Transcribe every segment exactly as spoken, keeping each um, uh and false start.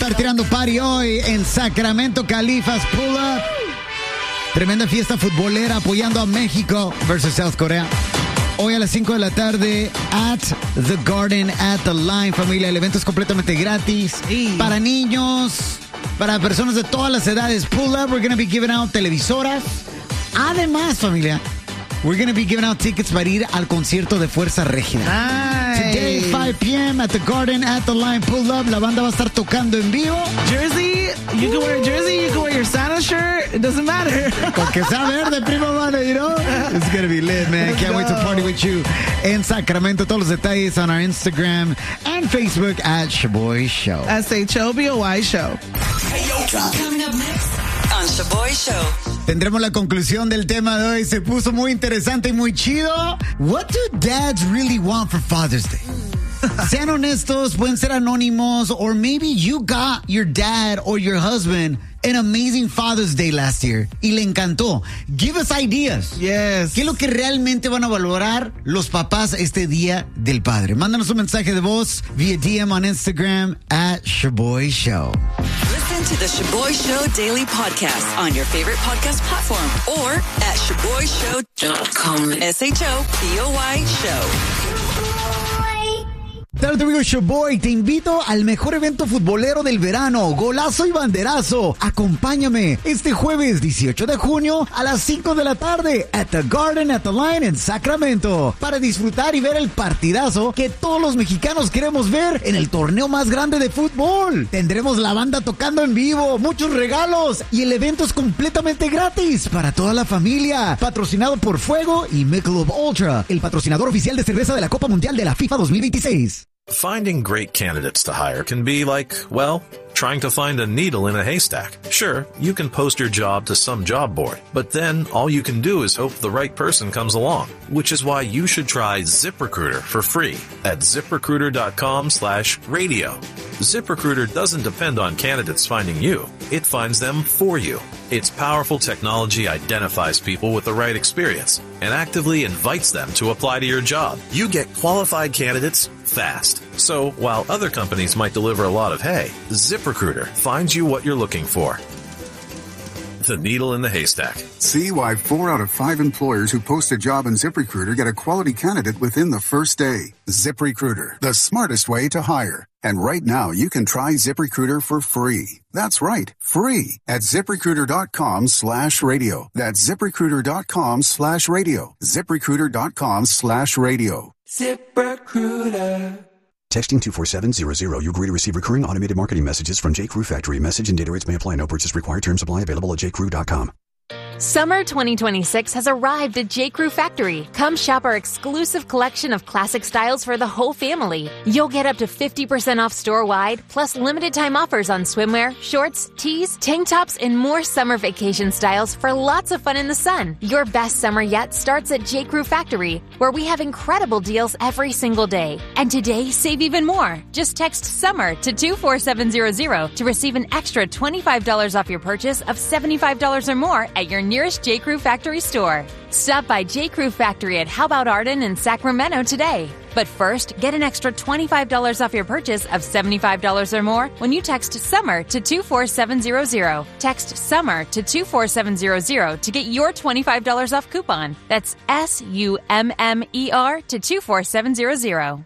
estar tirando party hoy en Sacramento, Califas Pull Up. Tremenda fiesta futbolera apoyando a México versus South Korea. Hoy a las cinco de la tarde at The Garden, at The Line, familia. El evento es completamente gratis. Sí. Para niños, para personas de todas las edades. Pull up, we're going to be giving out televisoras. Además, familia, we're going to be giving out tickets para ir al concierto de Fuerza Régida. Nice. Today, five p.m. at The Garden, at The Line, Pull Up. La banda va a estar tocando en vivo. Jersey, you can wear a jersey, you can wear your Santa shirt. It doesn't matter. Con que sea verde, primo mano, you know? It's going to be lit, man. Can't wait to party with you in Sacramento. Todos los detalles on our Instagram and Facebook at Shaboy Show. S H O B O Y Show. Hey, yo, coming up next on Shaboy Show. Tendremos la conclusión del tema de hoy. Se puso muy interesante y muy chido. What do dads really want for Father's Day? Sean honestos, pueden ser anónimos, or maybe you got your dad or your husband an amazing Father's Day last year y le encantó. Give us ideas. Yes. ¿Qué es lo que realmente van a valorar los papás este Día del Padre? Mándanos un mensaje de voz vía D M on Instagram at Shaboy Show. Listen to the Shaboy Show Daily Podcast on your favorite podcast platform or at shaboy show dot com. S H O B O Y Show. Te amigo Shaboy, te invito al mejor evento futbolero del verano, Golazo y Banderazo. Acompáñame este jueves dieciocho de junio a las cinco de la tarde at The Garden, at The Line en Sacramento para disfrutar y ver el partidazo que todos los mexicanos queremos ver en el torneo más grande de fútbol. Tendremos la banda tocando en vivo, muchos regalos y el evento es completamente gratis para toda la familia. Patrocinado por Fuego y Michelob Ultra, el patrocinador oficial de cerveza de la Copa Mundial de la FIFA dos mil veintiséis. Finding great candidates to hire can be like, well, trying to find a needle in a haystack. Sure, you can post your job to some job board, but then all you can do is hope the right person comes along, which is why you should try ZipRecruiter for free at ZipRecruiter.com slash radio. ZipRecruiter doesn't depend on candidates finding you. It finds them for you. Its powerful technology identifies people with the right experience and actively invites them to apply to your job. You get qualified candidates fast. So while other companies might deliver a lot of hay, ZipRecruiter finds you what you're looking for. The needle in the haystack. See why four out of five employers who post a job on ZipRecruiter get a quality candidate within the first day. ZipRecruiter, the smartest way to hire. And right now, you can try ZipRecruiter for free. That's right, free at ZipRecruiter.com slash radio. That's ZipRecruiter.com slash radio. ZipRecruiter.com slash radio. ZipRecruiter. Texting two four seven hundred. You agree to receive recurring automated marketing messages from J. Crew Factory. Message and data rates may apply. No purchase required. Terms apply. Available at j crew dot com. Summer twenty twenty-six has arrived at J. Crew Factory. Come shop our exclusive collection of classic styles for the whole family. You'll get up to fifty percent off store-wide, plus limited time offers on swimwear, shorts, tees, tank tops, and more summer vacation styles for lots of fun in the sun. Your best summer yet starts at J. Crew Factory, where we have incredible deals every single day. And today, save even more. Just text SUMMER to two four seven hundred to receive an extra twenty-five dollars off your purchase of seventy-five dollars or more at your nearest J. Crew Factory store. Stop by J. Crew Factory at How About Arden in Sacramento today. But first, get an extra twenty-five dollars off your purchase of seventy-five dollars or more when you text SUMMER to two four seven hundred. Text SUMMER to two four seven hundred to get your twenty-five dollars off coupon. That's S U M M E R to two four seven hundred.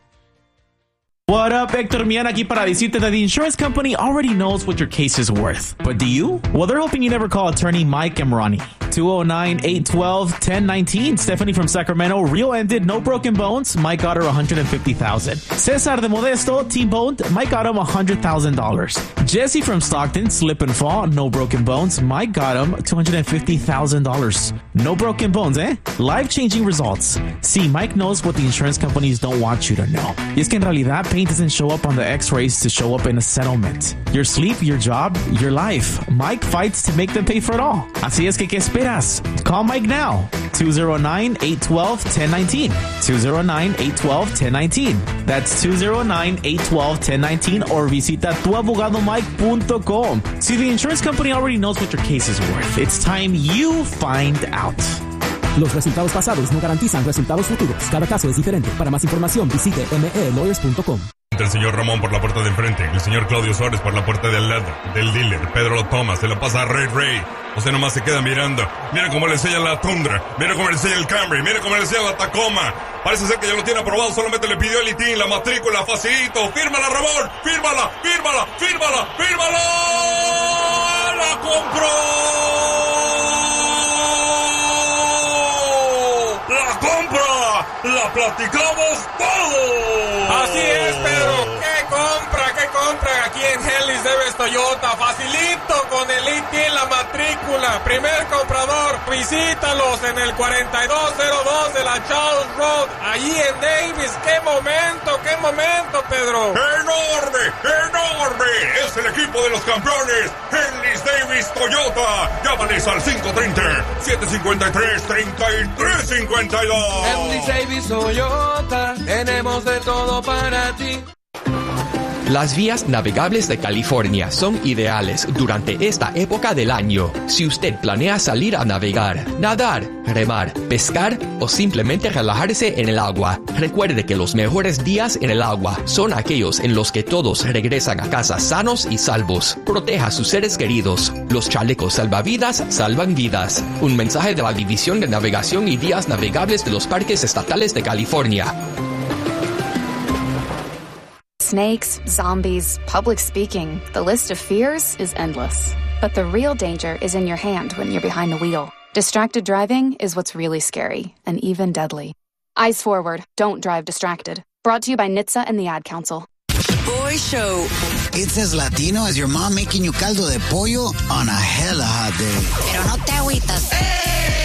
What up, Hector Mian aquí para decirte that the insurance company already knows what your case is worth. But do you? Well, they're hoping you never call attorney Mike Emrani. two oh nine, eight one two, one oh one nine. Stephanie from Sacramento, real ended, no broken bones. Mike got her one hundred fifty thousand dollars. Cesar de Modesto, T-boned. Mike got him one hundred thousand dollars. Jesse from Stockton, slip and fall, no broken bones. Mike got him two hundred fifty thousand dollars. No broken bones, eh? Life-changing results. See, Mike knows what the insurance companies don't want you to know. Y es que en realidad, pain doesn't show up on the x-rays to show up in a settlement. Your sleep, your job, your life. Mike fights to make them pay for it all. Así es que, ¿qué esperas? Call Mike now. two oh nine, eight one two, one oh one nine. two oh nine, eight one two, one oh one nine. That's two oh nine, eight one two, one oh one nine or visita tu abogado mike dot com. See, the insurance company already knows what your case is worth. It's time you find out. Los resultados pasados no garantizan resultados futuros. Cada caso es diferente. Para más información, visite m e lawyers dot com. El señor Ramón por la puerta de enfrente, el señor Claudio Suárez por la puerta de al lado, del dealer, Pedro lo toma, se lo pasa a Ray Ray. Usted nomás se queda mirando. Mira cómo le enseña la Tundra, mira cómo le enseña el Camry, mira cómo le enseña la Tacoma. Parece ser que ya lo tiene aprobado, solamente le pidió el I T I N, la matrícula, facilito. Fírmala, Ramón, fírmala, fírmala, fírmala, fírmala. ¡La compró! ¡La compra! ¡La platicamos todo! Así es, Pedro. ¿Qué compra? ¿Qué compra? Aquí en Hellis Debes Toyota. Facilito con el I T I N, la matrícula. Primer comprador, visítalos en el cuarenta y dos cero dos de la Charles Road. Allí en Davis. ¡Qué momento! ¡Qué momento, Pedro! ¡Enorme! ¡Enorme! Es el equipo de los campeones. Hellis Davis Toyota. Llámales al cinco treinta, siete cincuenta y tres, treinta y tres cincuenta y dos. Hellis Davis Toyota. Tenemos de todo para ti. Las vías navegables de California son ideales durante esta época del año. Si usted planea salir a navegar, nadar, remar, pescar o simplemente relajarse en el agua, recuerde que los mejores días en el agua son aquellos en los que todos regresan a casa sanos y salvos. Proteja a sus seres queridos. Los chalecos salvavidas salvan vidas. Un mensaje de la División de Navegación y Vías Navegables de los Parques Estatales de California. Snakes, zombies, public speaking. The list of fears is endless. But the real danger is in your hand when you're behind the wheel. Distracted driving is what's really scary and even deadly. Eyes forward. Don't drive distracted. Brought to you by N H T S A and the Ad Council. Boy Show. It's as Latino as your mom making you caldo de pollo on a hella hot day. Pero no te agüitas. ¡Hey!